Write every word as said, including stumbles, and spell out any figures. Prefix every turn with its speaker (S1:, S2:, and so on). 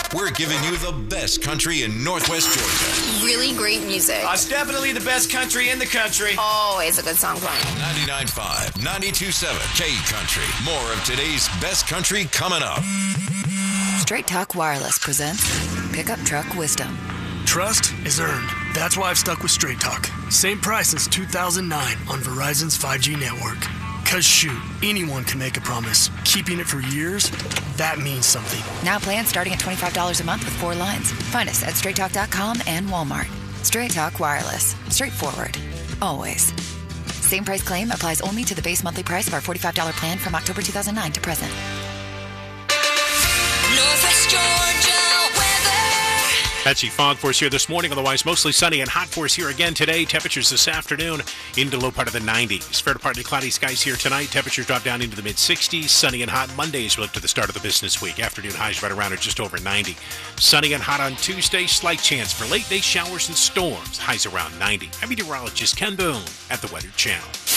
S1: We're giving you the best country in Northwest Georgia.
S2: Really great music.
S3: Uh, it's definitely the best country in the country.
S2: Always a good song playing.
S1: ninety-nine point five, ninety-two point seven, K Country. More of today's best country coming up.
S4: Straight Talk Wireless presents Pickup Truck Wisdom.
S5: Trust is earned. That's why I've stuck with Straight Talk. Same price since two thousand nine on Verizon's five G network. Cause shoot, anyone can make a promise. Keeping it for years, that means something.
S4: Now plans starting at twenty-five dollars a month with four lines. Find us at straight talk dot com and Walmart. Straight Talk Wireless. Straightforward. Always. Same price claim applies only to the base monthly price of our forty-five dollars plan from October two thousand nine to present.
S6: Northwest Georgia weather.
S7: Patchy fog for us here this morning, otherwise mostly sunny and hot for us here again today. Temperatures this afternoon into low part of the nineties. Fair to partly cloudy skies here tonight. Temperatures drop down into the mid-sixties. Sunny and hot Monday as we look to the start of the business week. Afternoon highs right around or just over ninety. Sunny and hot on Tuesday. Slight chance for late day showers and storms. Highs around ninety. I'm meteorologist Ken Boone at the Weather Channel.